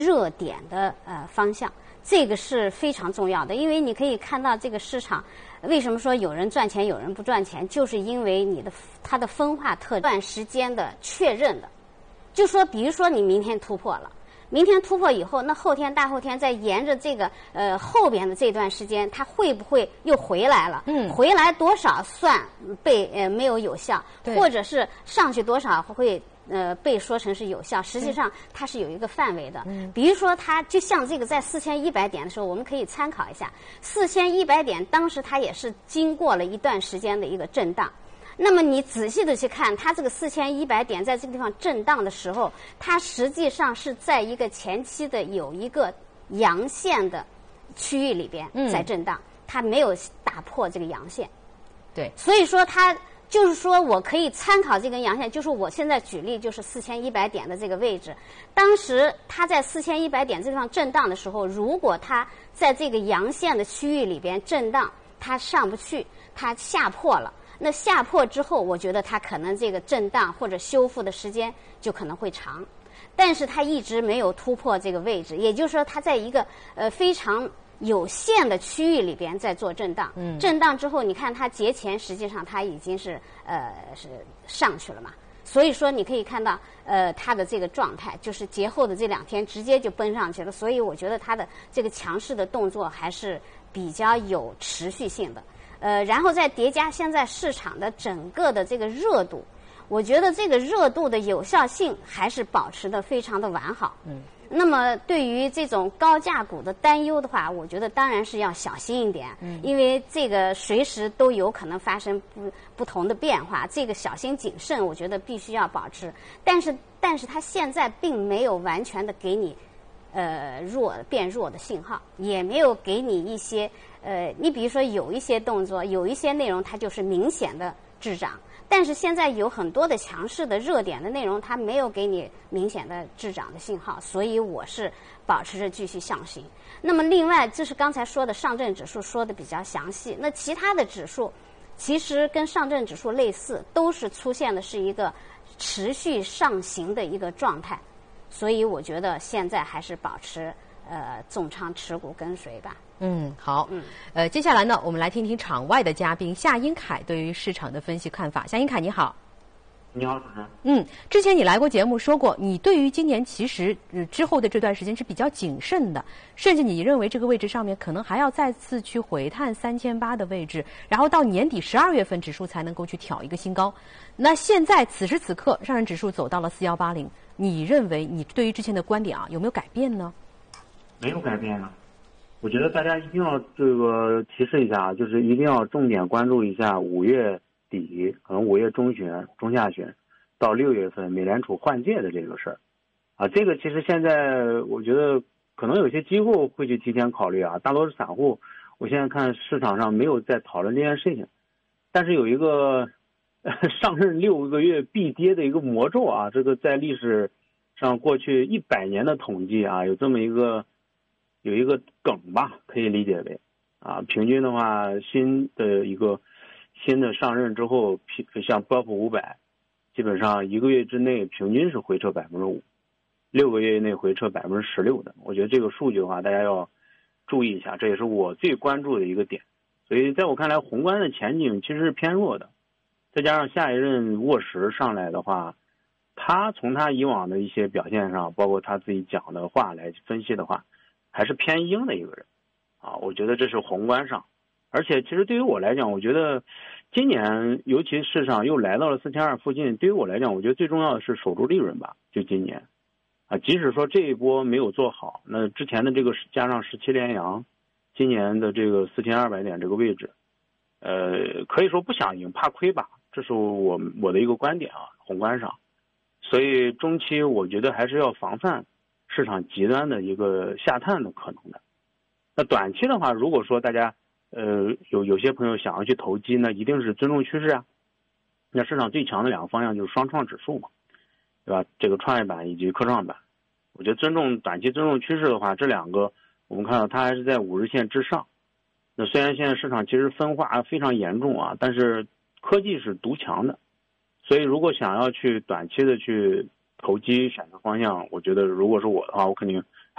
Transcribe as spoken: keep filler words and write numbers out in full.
热点的呃方向，这个是非常重要的。因为你可以看到这个市场为什么说有人赚钱有人不赚钱，就是因为你的它的分化特段时间的确认的。就说比如说你明天突破了，明天突破以后，那后天大后天再沿着这个呃后边的这段时间，它会不会又回来了？嗯，回来多少算被呃没有有效，或者是上去多少会呃被说成是有效？实际上它是有一个范围的。嗯，比如说它就像这个在四千一百点的时候，我们可以参考一下四千一百点，当时它也是经过了一段时间的一个震荡。那么你仔细的去看，它这个四千一百点在这个地方震荡的时候，它实际上是在一个前期的有一个阳线的区域里边在震荡，嗯、它没有打破这个阳线。 对， 所以说它就是说我可以参考这根阳线，就是我现在举例就是四千一百点的这个位置，当时它在四千一百点这地方震荡的时候，如果它在这个阳线的区域里边震荡，它上不去，它下破了。那下破之后，我觉得它可能这个震荡或者修复的时间就可能会长，但是它一直没有突破这个位置，也就是说它在一个呃非常有限的区域里边在做震荡。嗯，震荡之后，你看它节前实际上它已经是呃是上去了嘛，所以说你可以看到呃它的这个状态就是节后的这两天直接就奔上去了，所以我觉得它的这个强势的动作还是比较有持续性的。呃，然后再叠加现在市场的整个的这个热度，我觉得这个热度的有效性还是保持的非常的完好。嗯。那么对于这种高价股的担忧的话，我觉得当然是要小心一点。嗯。因为这个随时都有可能发生不不同的变化，这个小心谨慎，我觉得必须要保持。但是，但是它现在并没有完全的给你。呃，弱变弱的信号，也没有给你一些呃，你比如说有一些动作，有一些内容它就是明显的滞涨，但是现在有很多的强势的热点的内容，它没有给你明显的滞涨的信号，所以我是保持着继续上行。那么另外，这是刚才说的上证指数说的比较详细，那其他的指数其实跟上证指数类似，都是出现的是一个持续上行的一个状态。所以我觉得现在还是保持呃重仓持股跟随吧。 嗯，好。嗯，呃，接下来呢，我们来听听场外的嘉宾夏英凯对于市场的分析看法。夏英凯，你好。 你好，主持人。 嗯，之前你来过节目说过，你对于今年其实、呃、之后的这段时间是比较谨慎的，甚至你认为这个位置上面可能还要再次去回探三千八的位置，然后到年底十二月份指数才能够去挑一个新高。那现在此时此刻，上证指数走到了四一八零。你认为你对于之前的观点啊有没有改变呢？ 没有改变啊，我觉得大家一定要这个提示一下，就是一定要重点关注一下五月底，可能五月中旬、中下旬到六月份美联储换届的这个事儿啊。这个其实现在我觉得可能有些机构会去提前考虑啊，大多数散户我现在看市场上没有在讨论这件事情，但是有一个上任六个月必跌的一个魔咒啊，这个在历史上过去一百年的统计啊，有这么一个有一个梗吧，可以理解为啊，平均的话，新的一个新的上任之后，像标普五百，基本上一个月之内平均是回撤百分之五，六个月内回撤百分之十六的。我觉得这个数据的话，大家要注意一下，这也是我最关注的一个点。所以在我看来，宏观的前景其实是偏弱的。再加上下一任沃什上来的话，他从他以往的一些表现上，包括他自己讲的话来分析的话，还是偏鹰的一个人啊。我觉得这是宏观上，而且其实对于我来讲，我觉得今年尤其市场又来到了四千二附近，对于我来讲，我觉得最重要的是守住利润吧。就今年啊，即使说这一波没有做好，那之前的这个加上十七连阳，今年的这个四千二百点这个位置，呃，可以说不想赢，怕亏吧。这是我我的一个观点啊，宏观上，所以中期我觉得还是要防范市场极端的一个下探的可能的。那短期的话，如果说大家呃有有些朋友想要去投机呢，一定是尊重趋势啊。那市场最强的两个方向就是双创指数嘛，对吧？这个创业板以及科创板，我觉得尊重短期尊重趋势的话，这两个我们看到它还是在五日线之上。那虽然现在市场其实分化非常严重啊，但是科技是独强的，所以如果想要去短期的去投机选择方向，我觉得如果是我的话，我肯定